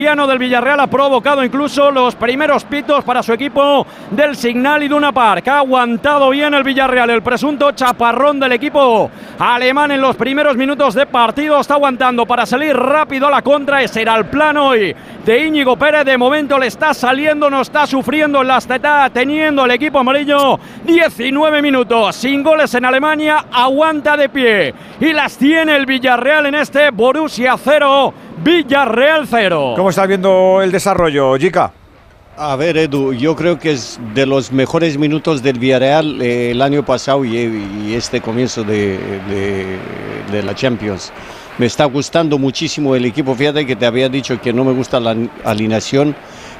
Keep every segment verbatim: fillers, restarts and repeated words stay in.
del Villarreal ha provocado incluso los primeros pitos para su equipo del Signal Iduna Park. Ha aguantado bien el Villarreal, el presunto chaparrón del equipo alemán en los primeros minutos de partido. Está aguantando para salir rápido a la contra. Ese era el plan hoy de Íñigo Pérez. De momento le está saliendo, no está sufriendo en la está teniendo el equipo amarillo. diecinueve minutos sin goles en Alemania, aguanta de pie y las tiene el Villarreal en este Borussia cero, Villarreal cero. ¿Cómo estás viendo el desarrollo, Jica? A ver, Edu, yo creo que es de los mejores minutos del Villarreal eh, el año pasado y, y este comienzo de, de, de la Champions. Me está gustando muchísimo el equipo. Fíjate que te había dicho que no me gusta la alineación,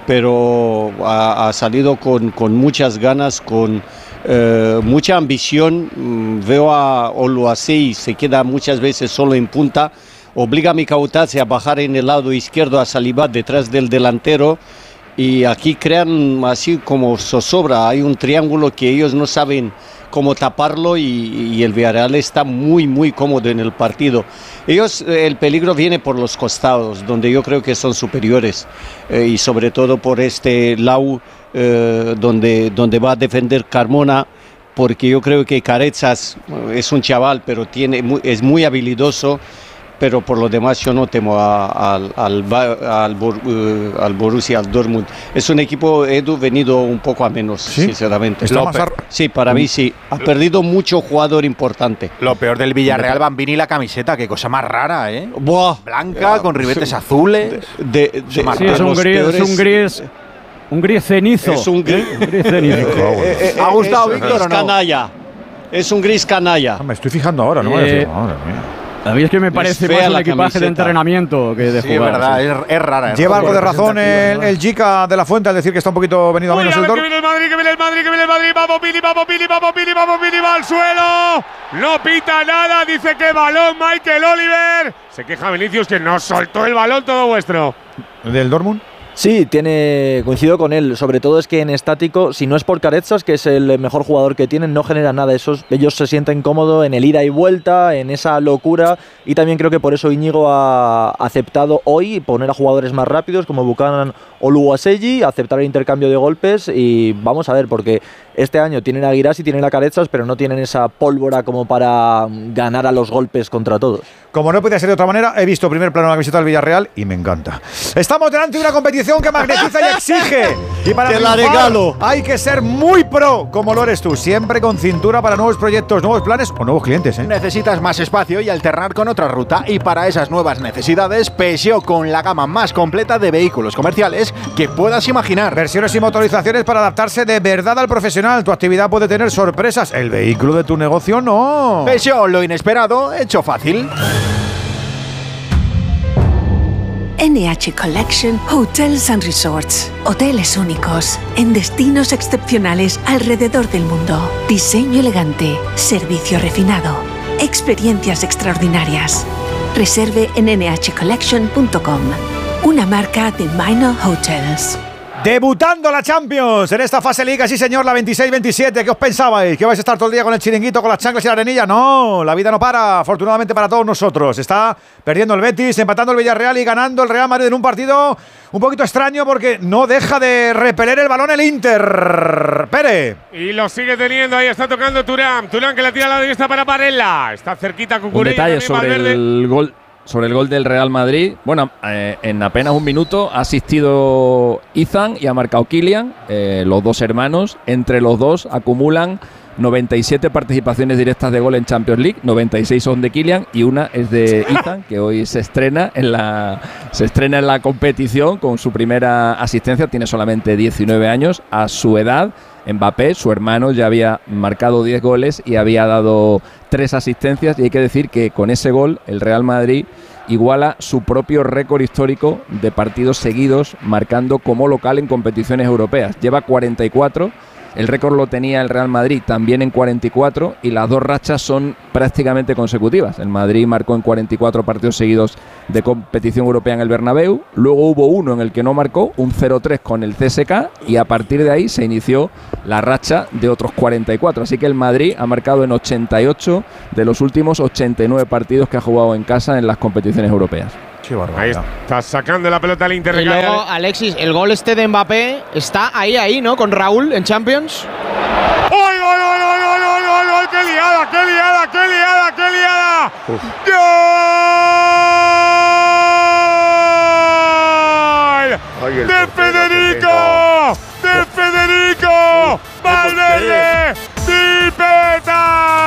pero ha, ha salido con, con muchas ganas, con eh, mucha ambición. Mm, veo a Oluwasei, se queda muchas veces solo en punta. Obliga a Mikautase a bajar en el lado izquierdo, a Saliba detrás del delantero, y aquí crean así como zozobra. Hay un triángulo que ellos no saben cómo taparlo y, y el Villarreal está muy muy cómodo en el partido. Ellos, el peligro viene por los costados, donde yo creo que son superiores, eh, y sobre todo por este lado eh, donde, donde va a defender Carmona, porque yo creo que Carezas es un chaval, pero tiene, es muy habilidoso. Pero por lo demás yo no temo a, al, al, al, uh, al Borussia, al Dortmund. Es un equipo, Edu, venido un poco a menos, ¿sí? Sinceramente. Sí, para mí sí. Ha perdido mucho jugador importante. Lo peor del Villarreal, Bambini, la camiseta, qué cosa más rara, ¿eh? Buah. Blanca, con ribetes sí. azules. De, de, de, sí, es un gris, peores... es un gris, un gris cenizo. Es un gris, un gris cenizo. eh, eh, eh, ¿Ha gustado, Víctor, o no? Canalla. Es un gris canalla. Me estoy fijando ahora, no eh, me Madre mía. A mí es que me parece más un equipaje camiseta. de entrenamiento que de sí, jugar. Verdad, sí, es verdad, es rara. Lleva algo de razón el, el Jica de la Fuente al decir que está un poquito venido a menos el Dortmund. Que viene el Madrid, que viene el Madrid, que viene el Madrid. Vamos, Pili, vamos, Pili, vamos, Pili, vamos, Pili, va al suelo. No pita nada, dice que balón Michael Oliver. Se queja Vinicius que nos soltó el balón todo vuestro. ¿Del Dortmund? Sí, tiene, coincido con él. Sobre todo es que en estático, si no es por Carezas, que es el mejor jugador que tienen, no genera nada. Esos, ellos se sienten cómodos en el ida y vuelta, en esa locura. Y también creo que por eso Íñigo ha aceptado hoy poner a jugadores más rápidos como Buchanan o Oluwasei, aceptar el intercambio de golpes. Y vamos a ver, porque este año tienen a Guirassi, tienen a Carezas, pero no tienen esa pólvora como para ganar a los golpes contra todos. Como no podía ser de otra manera, he visto primer plano de la camiseta del Villarreal y me encanta. Estamos delante de una competición que magnetiza y exige. Y para Te la regalo. Hay que ser muy pro, como lo eres tú. Siempre con cintura para nuevos proyectos, nuevos planes o nuevos clientes, ¿eh? Necesitas más espacio y alternar con otra ruta. Y para esas nuevas necesidades, Peugeot, con la gama más completa de vehículos comerciales que puedas imaginar. Versiones y motorizaciones para adaptarse de verdad al profesional. Tu actividad puede tener sorpresas. El vehículo de tu negocio no. Peugeot, lo inesperado, hecho fácil. N H Collection Hotels and Resorts. Hoteles únicos en destinos excepcionales alrededor del mundo. Diseño elegante, servicio refinado, experiencias extraordinarias. Reserve en N H collection punto com. Una marca de Minor Hotels. Debutando la Champions en esta fase Liga, sí señor, la veintiséis veintisiete. ¿Qué os pensabais? ¿Que vais a estar todo el día con el chiringuito, con las chanclas y la arenilla? No, la vida no para, afortunadamente para todos nosotros. Está perdiendo el Betis, empatando el Villarreal y ganando el Real Madrid en un partido un poquito extraño porque no deja de repeler el balón el Inter. Pere. Y lo sigue teniendo, ahí está tocando Thuram. Thuram que la tira a la derecha para Parella. Está cerquita Cucurella. Un detalle sobre el gol. Sobre el gol del Real Madrid, bueno, eh, en apenas un minuto ha asistido Ethan y ha marcado Kylian, eh, los dos hermanos. Entre los dos acumulan noventa y siete participaciones directas de gol en Champions League, noventa y seis son de Kylian y una es de Ethan, que hoy se estrena en la se estrena en la competición con su primera asistencia. Tiene solamente diecinueve años. A su edad, Mbappé, su hermano, ya había marcado diez goles y había dado tres asistencias, y hay que decir que con ese gol el Real Madrid iguala su propio récord histórico de partidos seguidos marcando como local en competiciones europeas. Lleva cuarenta y cuatro. El récord lo tenía el Real Madrid también en cuarenta y cuatro, y las dos rachas son prácticamente consecutivas. El Madrid marcó en cuarenta y cuatro partidos seguidos de competición europea en el Bernabéu. Luego hubo uno en el que no marcó, un cero tres con el C S K, y a partir de ahí se inició la racha de otros cuarenta y cuatro. Así que el Madrid ha marcado en ochenta y ocho de los últimos ochenta y nueve partidos que ha jugado en casa en las competiciones europeas. Qué Ahí barbaridad. está sacando la pelota al Inter. Y luego, Alexis, el gol este de Mbappé está ahí, ahí, ¿no? Con Raúl en Champions. ¡Gol, gol, gol, gol, gol, gol, gol, gol! ¡Qué liada, qué liada, qué liada, qué liada! ¡Gol! ¡De Federico! ¡De Federico! ¡Valverde! ¡Dipeta!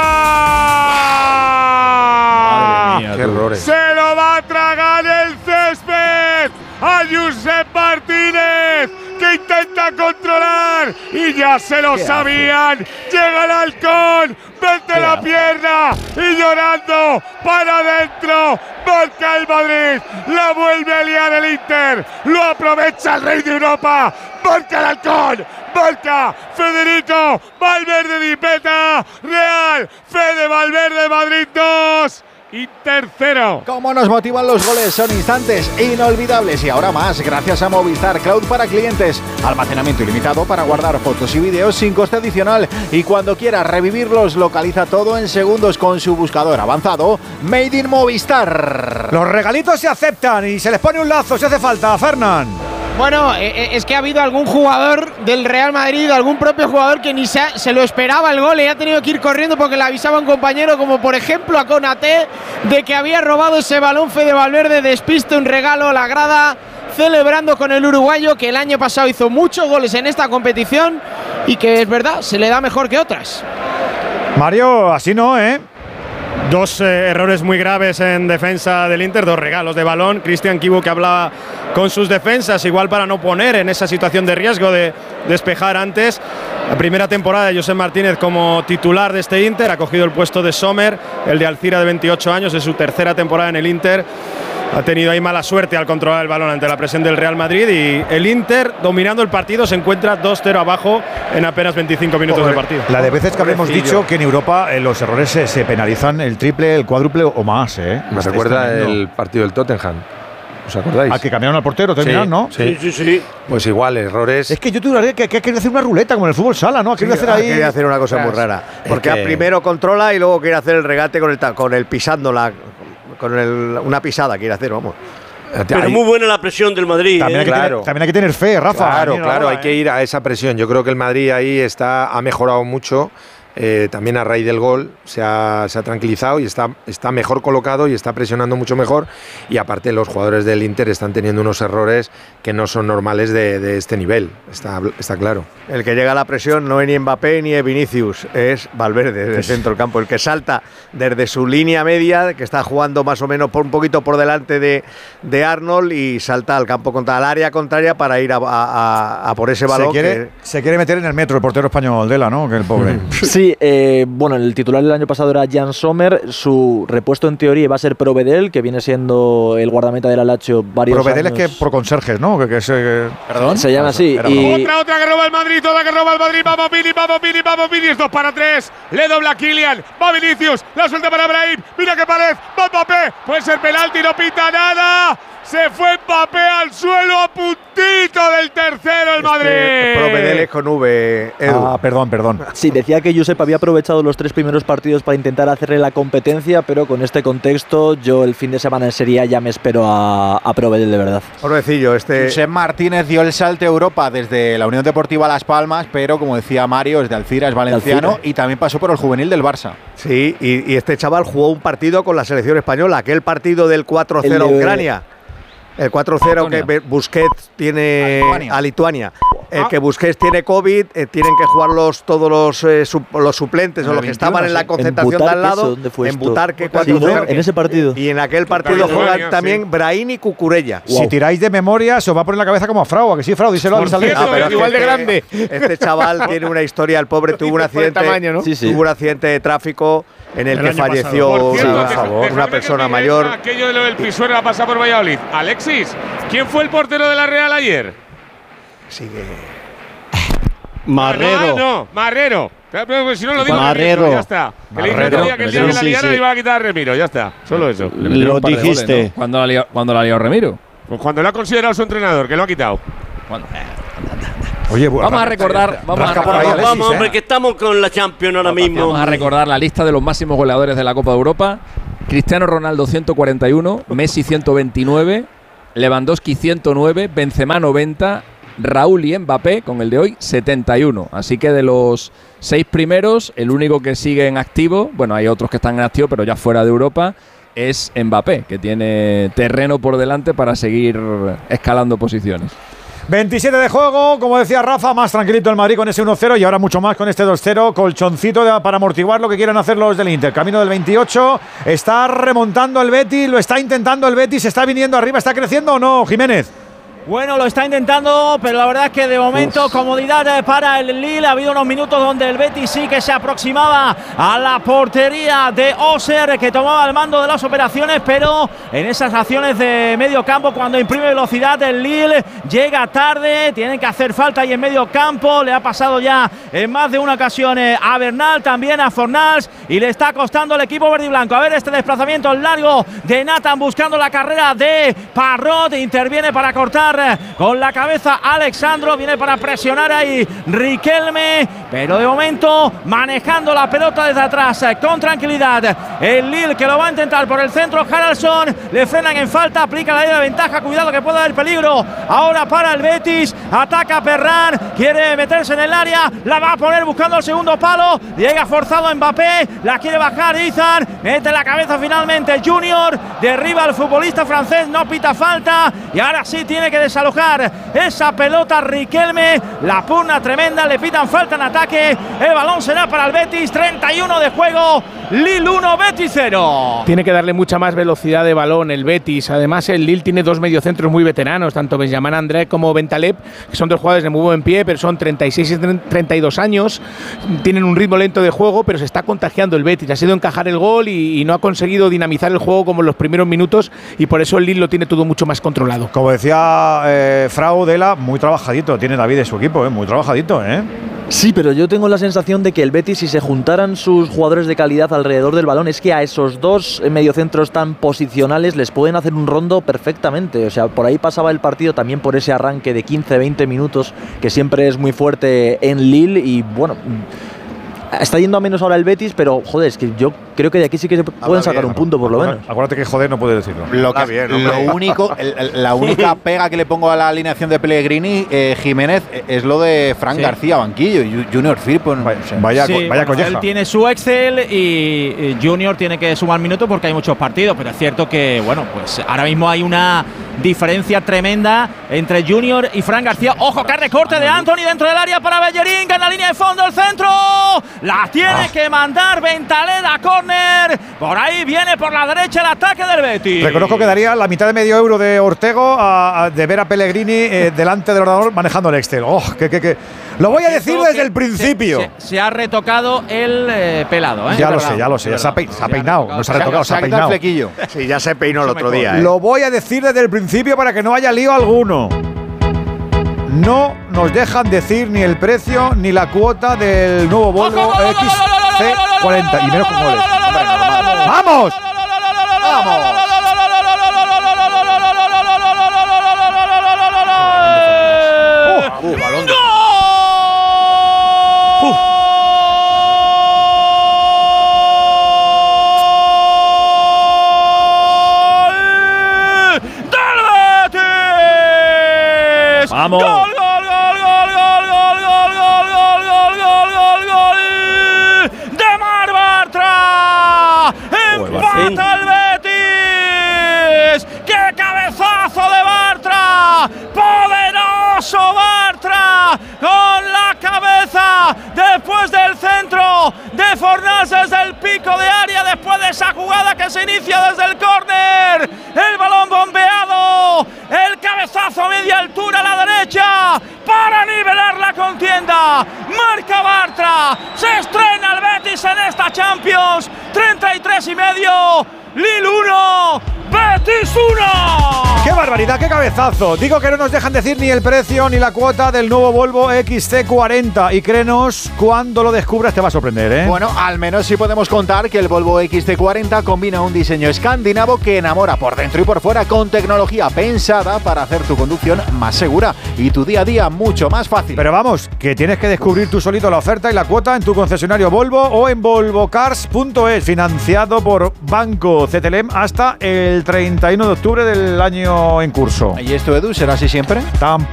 Mía, Qué tú. errores. ¡Se lo va a tragar el césped a Josep Martínez, que intenta controlar y ya se lo sabían! Llega el halcón, mete la pierna y llorando para adentro. Marca el Madrid, la vuelve a liar el Inter, lo aprovecha el rey de Europa. Marca el halcón, marca Federico Valverde Dipeta. Real, Fede Valverde, Madrid dos. Inter cero. Cómo nos motivan los goles, son instantes inolvidables y ahora más gracias a Movistar Cloud para clientes. Almacenamiento ilimitado para guardar fotos y vídeos sin coste adicional y cuando quieras revivirlos localiza todo en segundos con su buscador avanzado Made in Movistar. Los regalitos se aceptan y se les pone un lazo si hace falta, Fernán. Bueno, eh, es que ha habido algún jugador del Real Madrid, algún propio jugador que ni se, ha, se lo esperaba el gol y ha tenido que ir corriendo porque le avisaba un compañero, como por ejemplo a Konaté, de que había robado ese balón. Fede Valverde despiste un regalo a la grada, celebrando con el uruguayo, que el año pasado hizo muchos goles en esta competición y que es verdad, se le da mejor que otras. Mario, así no, ¿eh? Dos eh, errores muy graves en defensa del Inter, dos regalos de balón. Cristian Kibu, que hablaba con sus defensas, igual para no poner en esa situación de riesgo de despejar antes. La primera temporada de Josep Martínez como titular de este Inter, ha cogido el puesto de Sommer, el de Alcira de veintiocho años, es su tercera temporada en el Inter. Ha tenido ahí mala suerte al controlar el balón ante la presión del Real Madrid y el Inter, dominando el partido, se encuentra dos cero abajo en apenas veinticinco minutos Joder, de partido. La de veces que habremos Pobrecillo. dicho que en Europa eh, los errores se, se penalizan el triple, el cuádruple o más, ¿eh? Me Este recuerda es tremendo. el partido del Tottenham. ¿Os acordáis? Al que cambiaron al portero, terminaron, Sí, ¿no? sí. Sí, sí, sí. Pues igual, errores. Es que yo te diría que, que, que quería hacer una ruleta como en el fútbol sala, ¿no? Quería hacer Ah, ahí. quería hacer una cosa muy rara. Porque Es que- primero controla y luego quiere hacer el regate con el, ta- con el pisándola, con el, una pisada quiere hacer, vamos. Pero muy buena la presión del Madrid. También, ¿eh? hay que Claro. tener, también hay que tener fe, Rafa. Claro, Mira, claro, ahora, hay ¿eh? que ir a esa presión. Yo creo que el Madrid ahí está, ha mejorado mucho. Eh, también a raíz del gol se ha, se ha tranquilizado y está, está mejor colocado y está presionando mucho mejor. Y aparte los jugadores del Inter están teniendo unos errores que no son normales de, de este nivel, está, está claro. El que llega a la presión no es ni Mbappé ni es Vinicius, es Valverde, del centro del campo. El que salta desde su línea media, que está jugando más o menos por un poquito por delante de, de Arnold y salta al campo contra el área contraria para ir a, a- a por ese balón. Se quiere, que- se quiere meter en el metro el portero español Dela, ¿no? Que el pobre. Sí, eh, bueno, el titular del año pasado era Jan Sommer, su repuesto en teoría va a ser Provedel, que viene siendo el guardameta del Lazio varios Provedel es años. que por conserjes, ¿no? Que, que se, ¿Perdón? Se llama así. Era Y Otra, otra que roba el Madrid, toda que roba el Madrid. Vamos, Vini, vamos, Vini, vamos, Vini. Es dos para tres. Le dobla a Kylian. Va Vinicius. La suelta para Brahim. Mira qué pared. Va Mbappé. Puede ser penalti, no pita nada. Se fue Mbappé al suelo a puntito del tercero el Madrid. Este Provedel es con V, Edu. Ah, perdón, perdón. sí, decía que Josep había aprovechado los tres primeros partidos para intentar hacerle la competencia, pero con este contexto yo el fin de semana en Serie A ya me espero a, a Provedel de verdad. Pobrecillo, este. Josep Martínez dio el salto a Europa desde la Unión Deportiva Las Palmas, pero como decía Mario, es de Alcira, es valenciano Alcira. y también pasó por el juvenil del Barça. Sí, y, y este chaval jugó un partido con la selección española, aquel partido del cuatro cero a El de- Ucrania. El cuatro cero que Lituania. Busquets tiene A Lituania. a Lituania. El que Busquets tiene COVID, eh, tienen que jugar los, todos los, eh, sup- los suplentes En o el los que veintiuno, estaban en la sí. concentración de al Butarque, lado. ¿dónde fue En esto? Butarque Sí, cuatro cero. ¿no? En ese partido. Y en aquel partido Lituania, juegan también sí. Brahim y Cucurella. Si tiráis de memoria, se os va a poner la cabeza como a Frau, ¿a que sí, Frau? Díselo a Por Luis Alberto. cierto, Ah, pero es que igual de este- grande. Este chaval tiene una historia, el pobre tuvo un accidente, Sí, sí. tuvo un accidente de tráfico en el, El que año falleció pasado. Por cierto, por deja- favor, dejadme una que persona os diga mayor. Aquello de lo del Pisuerga pasa por Valladolid. Alexis, ¿quién fue el portero de la Real ayer? Sigue. Marrero. Ah, no, Marrero. Pero Si no lo digo, Marrero. Remiro, ya está. Que le dije el otro día que el día Sí, que la sí, liara sí. le iba a quitar a Remiro, ya está. Solo eso. Le metieron Lo un par de goles, dijiste. ¿no? ¿Cuándo la lió, cuándo la lió Remiro? Pues cuando lo ha considerado su entrenador, que lo ha quitado. ¿Cuándo? Oye, bueno, Vamos a recordar, vamos a rasca por ahí, recordar, Alexis, Vamos, ¿eh? hombre, que estamos con la Champions ahora mismo. vamos a recordar la lista de los máximos goleadores de la Copa de Europa. Cristiano Ronaldo ciento cuarenta y uno, Messi ciento veintinueve, Lewandowski ciento nueve, Benzema noventa, Raúl y Mbappé con el de hoy setenta y uno. Así que de los seis primeros, el único que sigue en activo, bueno, hay otros que están en activo, pero ya fuera de Europa, es Mbappé, que tiene terreno por delante para seguir escalando posiciones. veintisiete de juego, como decía Rafa, más tranquilito el Madrid con ese uno cero y ahora mucho más con este dos cero, colchoncito de, para amortiguar lo que quieran hacer los del Inter. Camino del veintiocho, está remontando el Betis, lo está intentando el Betis, está viniendo arriba, ¿está creciendo o no, Jiménez? Bueno, lo está intentando, pero la verdad es que de momento Uf. comodidad para el Lille. Ha habido unos minutos donde el Betis sí que se aproximaba a la portería de Oser, que tomaba el mando de las operaciones, pero en esas acciones de medio campo, cuando imprime velocidad, el Lille llega tarde, tienen que hacer falta ahí en medio campo. Le ha pasado ya en más de una ocasión a Bernal, también a Fornals, y le está costando al equipo verde y blanco. A ver este desplazamiento largo de Nathan buscando la carrera de Parrot, interviene para cortar con la cabeza Alexandro, viene para presionar ahí Riquelme, pero de momento manejando la pelota desde atrás con tranquilidad el Lille, que lo va a intentar por el centro. Haraldsson, le frenan en falta, aplica la idea de ventaja, cuidado que puede haber peligro ahora para el Betis. Ataca Ferran, quiere meterse en el área, la va a poner buscando el segundo palo, llega forzado Mbappé, la quiere bajar Ethan, mete la cabeza finalmente Junior, derriba al futbolista francés, no pita falta y ahora sí tiene que desalojar esa pelota Riquelme, la pugna tremenda, le pitan falta en ataque, el balón será para el Betis, treinta y uno de juego, Lille uno, Betis cero. Tiene que darle mucha más velocidad de balón el Betis, además el Lille tiene dos mediocentros muy veteranos, tanto Benjamin André como Bentaleb, que son dos jugadores de muy buen pie, pero son treinta y seis y treinta y dos años, tienen un ritmo lento de juego, pero se está contagiando el Betis, ha sido encajar el gol y, y no ha conseguido dinamizar el juego como en los primeros minutos, y por eso el Lille lo tiene todo mucho más controlado. Como decía Eh, Frau Dela, muy trabajadito tiene David de su equipo, eh, muy trabajadito, ¿eh? Sí, pero yo tengo la sensación de que el Betis, si se juntaran sus jugadores de calidad alrededor del balón, es que a esos dos mediocentros tan posicionales les pueden hacer un rondo perfectamente. O sea, por ahí pasaba el partido también por ese arranque de quince veinte minutos que siempre es muy fuerte en Lille y bueno, está yendo a menos ahora el Betis, pero joder, es que yo creo que de aquí sí que se pueden Habla sacar bien, un punto por lo menos. Acuérdate que joder no puede decirlo. Lo, que, bien, lo único, el, la única pega que le pongo a la alineación de Pellegrini, eh, Jiménez, es lo de Fran sí. García, banquillo, Junior Firpo. Vaya, sí, vaya bueno, colleja. Él tiene su Excel y Junior tiene que sumar minutos porque hay muchos partidos, pero es cierto que, bueno, pues ahora mismo hay una diferencia tremenda entre Junior y Fran García. Ojo, que recorte de Anthony dentro del área para Bellerín, que en la línea de fondo el centro. La tiene ah. que mandar Bentaleb a córner. Por ahí viene por la derecha el ataque del Betis. Reconozco que daría la mitad de medio euro de Ortego a, a, de ver a Pellegrini eh, delante del ordenador manejando el Excel. Oh, que, que, que. Lo voy a decir desde el principio. Se, se, se ha retocado el eh, pelado, ¿eh? Ya lo sé, ya lo sé. Ya se ha, pe se ha peinado. No se ha retocado, se ha peinado. Sí, ya se peinó el otro día. ¿eh? Lo voy a decir desde el principio para que no haya lío alguno. No nos dejan decir ni el precio ni la cuota del nuevo Volvo X C cuarenta y menos con goles. ¡Vamos! ¡Vamos! Uh, uh, balón. ¡Gol! ¡Del Betis! ¡Vamos! ¡Gol, gol, gol, gol, gol, gol, gol, gol, gol, gol, gol, gol, gol! ¡De Mar Bartra! ¡Empata el Betis! ¡Qué cabezazo de Bartra! ¡Poderoso Bartra! Con la cabeza después del centro de Fornals desde el pico de área, después de esa jugada que se inicia desde el córner. El balón bombeado, el cabezazo a media altura a la derecha para nivelar la contienda. Marca Bartra, se estrena el Betis en esta Champions. treinta y tres y medio, Lille uno, Betis uno. ¡Qué barbaridad, qué cabezazo! Digo que no nos dejan decir ni el precio ni la cuota del nuevo Volvo X C cuarenta. Y créenos, cuando lo descubras te va a sorprender, ¿eh? Bueno, al menos sí podemos contar que el Volvo X C cuarenta combina un diseño escandinavo que enamora por dentro y por fuera con tecnología pensada para hacer tu conducción más segura y tu día a día mucho más fácil. Pero vamos, que tienes que descubrir tú solito la oferta y la cuota en tu concesionario Volvo o en volvo cars punto es, financiado por Banco C T L M hasta el treinta y uno de octubre del año en curso. ¿Y esto, Edu, será así siempre? Tan